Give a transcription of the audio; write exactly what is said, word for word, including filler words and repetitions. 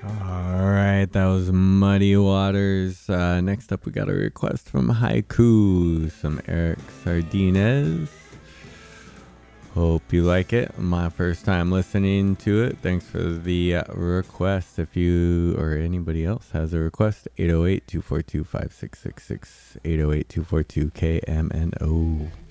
All right, that was Muddy Waters. Uh, next up, we got a request from Haiku, some Eric Sardinez. Hope you like it. My first time listening to it. Thanks for the uh, request. If you or anybody else has a request, eight oh eight, two four two, five six six six, eight oh eight, two four two, K M N O.